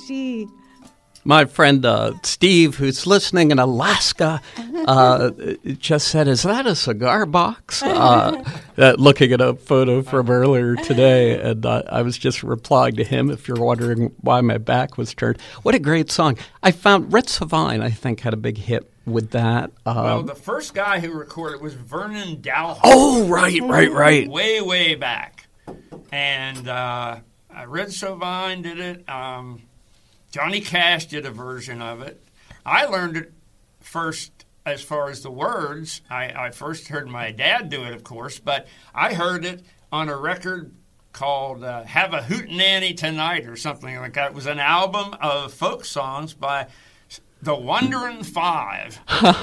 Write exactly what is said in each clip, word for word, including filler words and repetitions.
she? My friend uh, Steve, who's listening in Alaska, uh, just said, "Is that a cigar box?" Uh, uh, looking at a photo from earlier today, and uh, I was just replying to him. If you're wondering why my back was turned, what a great song! I found Red Savine, I think, had a big hit with that. Um, well, the first guy who recorded was Vernon Dalhart. Oh, right, right, right. Way, way back, and uh, Red Savine did it. Um, Johnny Cash did a version of it. I learned it first as far as the words. I, I first heard my dad do it, of course, but I heard it on a record called uh, Have a Hootenanny Tonight or something like that. It was an album of folk songs by the Wonderin' Five.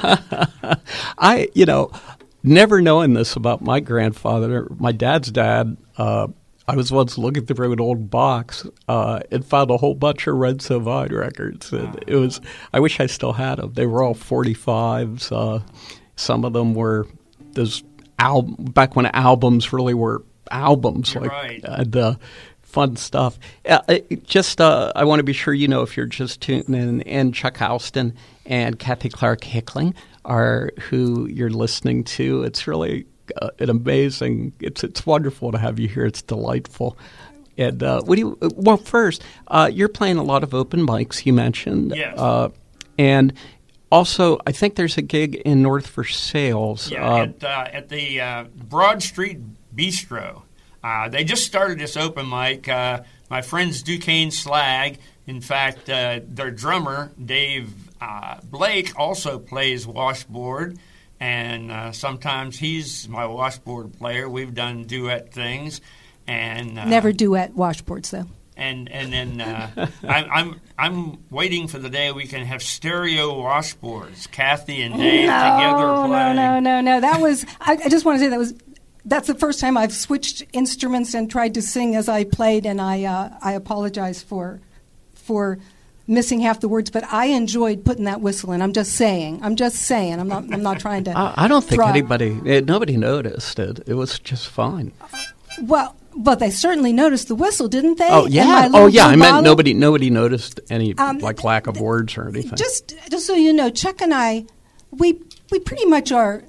I, you know, never knowing this about my grandfather, my dad's dad, uh, I was once looking through an old box uh, and found a whole bunch of Red Savine records. And it was, I wish I still had them. They were all forty-fives. Uh, some of them were those al- back when albums really were albums, You're like right. and, uh, fun stuff. Uh, it just, uh, I want to be sure you know if you're just tuning in, and Chuck Houston and Kathy Clark Hickling are who you're listening to. It's really Uh, an amazing. It's it's wonderful to have you here. It's delightful. And uh, what do you? Well, first, uh, you're playing a lot of open mics. You mentioned, Yes. uh, and also I think there's a gig in North Versailles. Yeah, uh, at, uh, at the uh, Broad Street Bistro. Uh, they just started this open mic. Uh, my friends Duquesne Slag. In fact, uh, their drummer Dave uh, Blake also plays washboard. And uh, sometimes he's my washboard player. We've done duet things, and uh, Never duet washboards, though. And and then uh, I'm I'm I'm waiting for the day we can have stereo washboards. Kathy and Dave no, together playing. No, no, no, no. That was. I, I just want to say that was. That's the first time I've switched instruments and tried to sing as I played, and I uh, I apologize for for. missing half the words, but I enjoyed putting that whistle in. I'm just saying. I'm just saying. I'm not. I'm not trying to. I, I don't think draw. anybody. It, nobody noticed it. It was just fine. Well, but they certainly noticed the whistle, didn't they? Oh yeah. Oh yeah. I meant nobody. Nobody noticed any Um, like lack of words or anything. Just, just so you know, Chuck and I, we we pretty much are.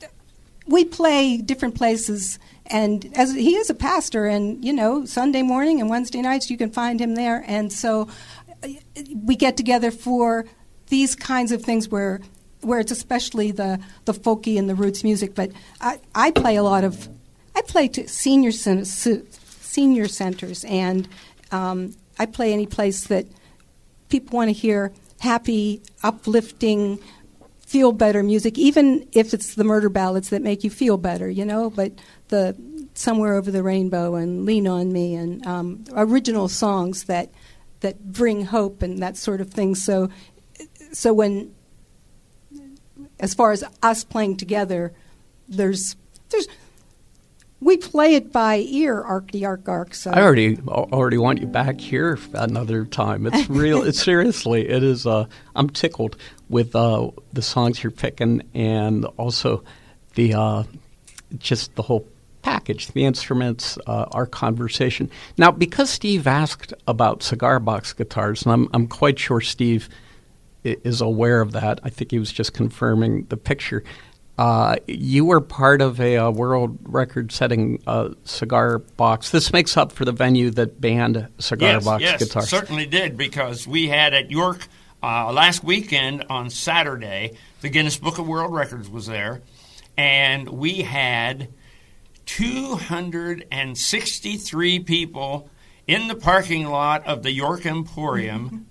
We play different places, and as he is a pastor, and you know, Sunday morning and Wednesday nights you can find him there, and so. We get together for these kinds of things where where it's especially the, the folky and the roots music. But I, I play a lot of I play to senior senior centers, and um, I play any place that people want to hear happy, uplifting, feel better music, even if it's the murder ballads that make you feel better, you know. But the Somewhere Over the Rainbow and Lean on Me and um, original songs that. that bring hope and that sort of thing. So, so when, as far as us playing together, there's, there's, we play it by ear, arc-de arc arc. So I already already want you back here another time. It's real. It's seriously. It is. Uh, I'm tickled with uh, the songs you're picking, and also the uh, just the whole package, the instruments, uh, our conversation. Now, because Steve asked about cigar box guitars, and I'm I'm quite sure Steve is aware of that. I think he was just confirming the picture. Uh, you were part of a, uh world record-setting uh, cigar box. This makes up for the venue that banned cigar yes, box yes, guitars. Yes, certainly did, because we had at York uh, last weekend on Saturday, the Guinness Book of World Records was there, and we had two hundred sixty-three people in the parking lot of the York Emporium